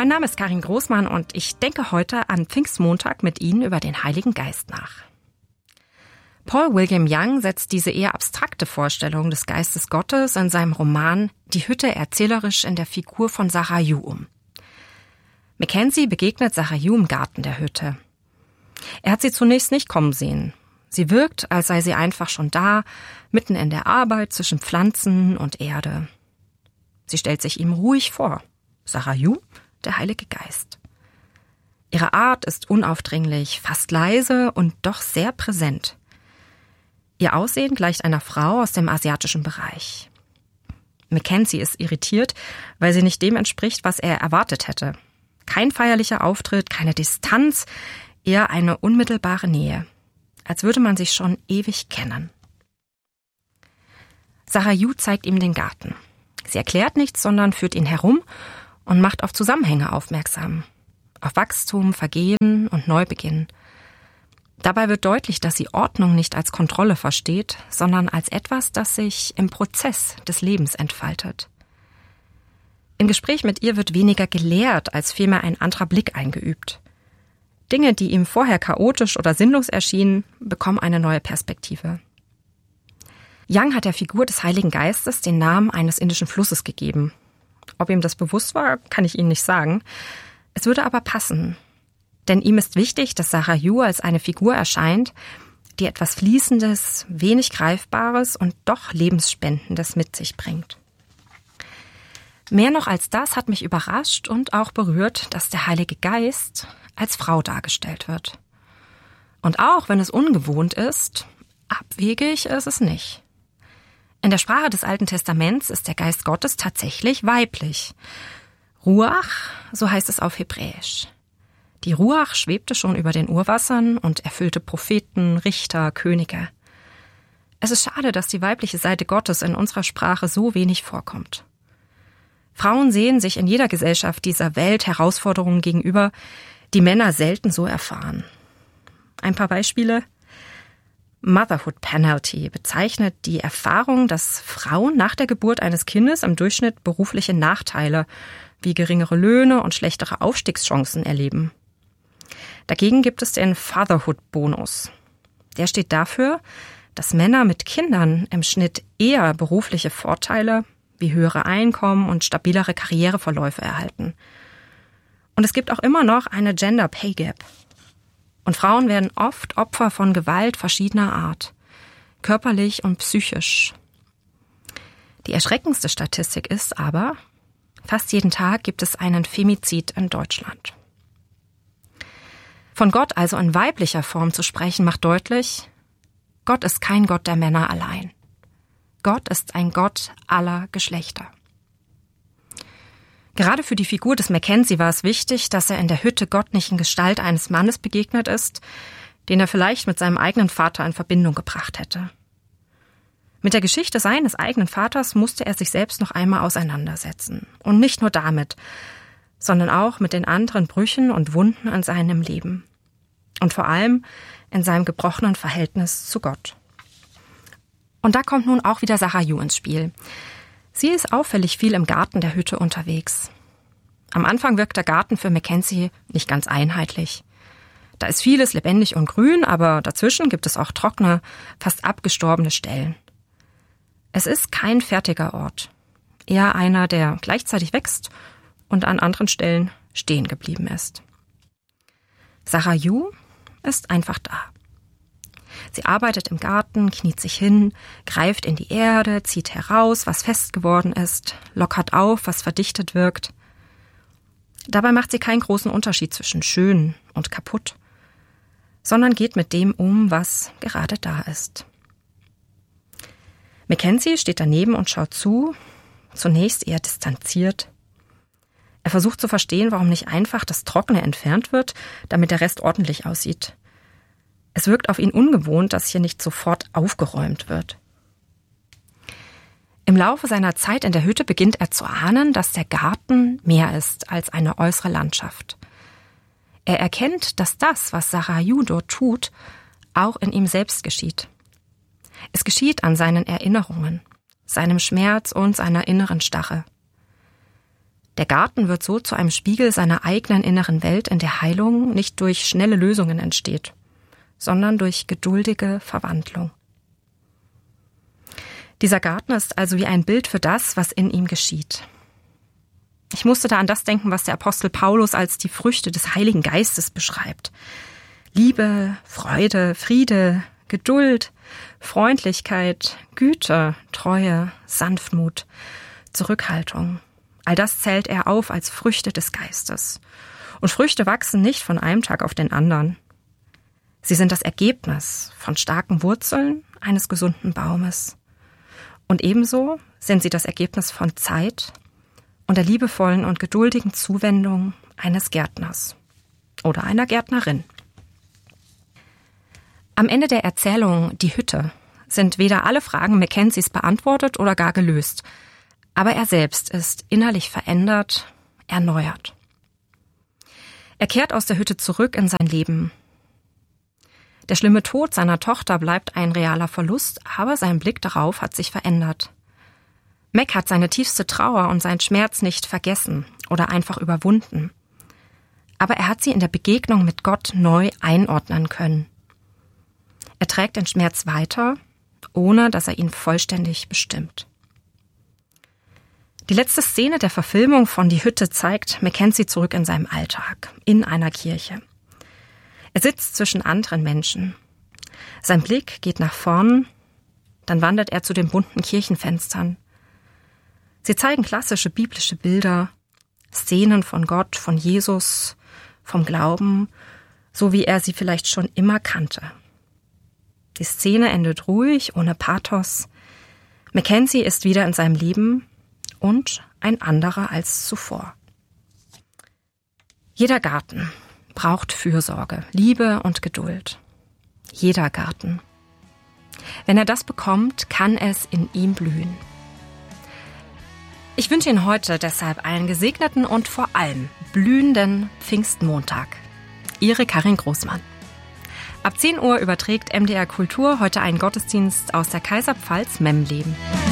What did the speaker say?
Mein Name ist Karin Großmann und ich denke heute an Pfingstmontag mit Ihnen über den Heiligen Geist nach. Paul William Young setzt diese eher abstrakte Vorstellung des Geistes Gottes in seinem Roman Die Hütte erzählerisch in der Figur von Sarayu um. Mackenzie begegnet Sarayu im Garten der Hütte. Er hat sie zunächst nicht kommen sehen. Sie wirkt, als sei sie einfach schon da, mitten in der Arbeit zwischen Pflanzen und Erde. Sie stellt sich ihm ruhig vor. Sarayu, der Heilige Geist. Ihre Art ist unaufdringlich, fast leise und doch sehr präsent. Ihr Aussehen gleicht einer Frau aus dem asiatischen Bereich. Mackenzie ist irritiert, weil sie nicht dem entspricht, was er erwartet hätte. Kein feierlicher Auftritt, keine Distanz, eher eine unmittelbare Nähe. Als würde man sich schon ewig kennen. Sarayu zeigt ihm den Garten. Sie erklärt nichts, sondern führt ihn herum und macht auf Zusammenhänge aufmerksam. Auf Wachstum, Vergehen und Neubeginn. Dabei wird deutlich, dass sie Ordnung nicht als Kontrolle versteht, sondern als etwas, das sich im Prozess des Lebens entfaltet. Im Gespräch mit ihr wird weniger gelehrt, als vielmehr ein anderer Blick eingeübt. Dinge, die ihm vorher chaotisch oder sinnlos erschienen, bekommen eine neue Perspektive. Young hat der Figur des Heiligen Geistes den Namen eines indischen Flusses gegeben. Ob ihm das bewusst war, kann ich Ihnen nicht sagen. Es würde aber passen. Denn ihm ist wichtig, dass Sarayu als eine Figur erscheint, die etwas Fließendes, wenig Greifbares und doch Lebensspendendes mit sich bringt. Mehr noch als das hat mich überrascht und auch berührt, dass der Heilige Geist als Frau dargestellt wird. Und auch wenn es ungewohnt ist, abwegig ist es nicht. In der Sprache des Alten Testaments ist der Geist Gottes tatsächlich weiblich. Ruach, so heißt es auf Hebräisch. Die Ruach schwebte schon über den Urwassern und erfüllte Propheten, Richter, Könige. Es ist schade, dass die weibliche Seite Gottes in unserer Sprache so wenig vorkommt. Frauen sehen sich in jeder Gesellschaft dieser Welt Herausforderungen gegenüber, die Männer selten so erfahren. Ein paar Beispiele. Motherhood Penalty bezeichnet die Erfahrung, dass Frauen nach der Geburt eines Kindes im Durchschnitt berufliche Nachteile wie geringere Löhne und schlechtere Aufstiegschancen erleben. Dagegen gibt es den Fatherhood-Bonus. Der steht dafür, dass Männer mit Kindern im Schnitt eher berufliche Vorteile wie höhere Einkommen und stabilere Karriereverläufe erhalten. Und es gibt auch immer noch eine Gender Pay Gap. Und Frauen werden oft Opfer von Gewalt verschiedener Art, körperlich und psychisch. Die erschreckendste Statistik ist aber, fast jeden Tag gibt es einen Femizid in Deutschland. Von Gott also in weiblicher Form zu sprechen, macht deutlich, Gott ist kein Gott der Männer allein. Gott ist ein Gott aller Geschlechter. Gerade für die Figur des Mackenzie war es wichtig, dass er in der Hütte Gott nicht in Gestalt eines Mannes begegnet ist, den er vielleicht mit seinem eigenen Vater in Verbindung gebracht hätte. Mit der Geschichte seines eigenen Vaters musste er sich selbst noch einmal auseinandersetzen. Und nicht nur damit, sondern auch mit den anderen Brüchen und Wunden in seinem Leben. Und vor allem in seinem gebrochenen Verhältnis zu Gott. Und da kommt nun auch wieder Sarayu ins Spiel. Sie ist auffällig viel im Garten der Hütte unterwegs. Am Anfang wirkt der Garten für Mackenzie nicht ganz einheitlich. Da ist vieles lebendig und grün, aber dazwischen gibt es auch trockene, fast abgestorbene Stellen. Es ist kein fertiger Ort, eher einer, der gleichzeitig wächst und an anderen Stellen stehen geblieben ist. Sarayu ist einfach da. Sie arbeitet im Garten, kniet sich hin, greift in die Erde, zieht heraus, was fest geworden ist, lockert auf, was verdichtet wirkt. Dabei macht sie keinen großen Unterschied zwischen schön und kaputt, sondern geht mit dem um, was gerade da ist. Mackenzie steht daneben und schaut zu, zunächst eher distanziert. Er versucht zu verstehen, warum nicht einfach das Trockene entfernt wird, damit der Rest ordentlich aussieht. Es wirkt auf ihn ungewohnt, dass hier nicht sofort aufgeräumt wird. Im Laufe seiner Zeit in der Hütte beginnt er zu ahnen, dass der Garten mehr ist als eine äußere Landschaft. Er erkennt, dass das, was Sarayu dort tut, auch in ihm selbst geschieht. Es geschieht an seinen Erinnerungen, seinem Schmerz und seiner inneren Starre. Der Garten wird so zu einem Spiegel seiner eigenen inneren Welt, in der Heilung nicht durch schnelle Lösungen entsteht, sondern durch geduldige Verwandlung. Dieser Garten ist also wie ein Bild für das, was in ihm geschieht. Ich musste da an das denken, was der Apostel Paulus als die Früchte des Heiligen Geistes beschreibt. Liebe, Freude, Friede, Geduld, Freundlichkeit, Güte, Treue, Sanftmut, Zurückhaltung. All das zählt er auf als Früchte des Geistes. Und Früchte wachsen nicht von einem Tag auf den anderen. Sie sind das Ergebnis von starken Wurzeln eines gesunden Baumes. Und ebenso sind sie das Ergebnis von Zeit und der liebevollen und geduldigen Zuwendung eines Gärtners oder einer Gärtnerin. Am Ende der Erzählung Die Hütte sind weder alle Fragen Mackenzies beantwortet oder gar gelöst, aber er selbst ist innerlich verändert, erneuert. Er kehrt aus der Hütte zurück in sein Leben. Der schlimme Tod seiner Tochter bleibt ein realer Verlust, aber sein Blick darauf hat sich verändert. Mac hat seine tiefste Trauer und seinen Schmerz nicht vergessen oder einfach überwunden. Aber er hat sie in der Begegnung mit Gott neu einordnen können. Er trägt den Schmerz weiter, ohne dass er ihn vollständig bestimmt. Die letzte Szene der Verfilmung von Die Hütte zeigt Mackenzie zurück in seinem Alltag, in einer Kirche. Er sitzt zwischen anderen Menschen. Sein Blick geht nach vorn, dann wandert er zu den bunten Kirchenfenstern. Sie zeigen klassische biblische Bilder, Szenen von Gott, von Jesus, vom Glauben, so wie er sie vielleicht schon immer kannte. Die Szene endet ruhig, ohne Pathos. Mackenzie ist wieder in seinem Leben und ein anderer als zuvor. Jeder Garten braucht Fürsorge, Liebe und Geduld. Jeder Garten. Wenn er das bekommt, kann es in ihm blühen. Ich wünsche Ihnen heute deshalb einen gesegneten und vor allem blühenden Pfingstmontag. Ihre Karin Großmann. Ab 10 Uhr überträgt MDR Kultur heute einen Gottesdienst aus der Kaiserpfalz Memleben.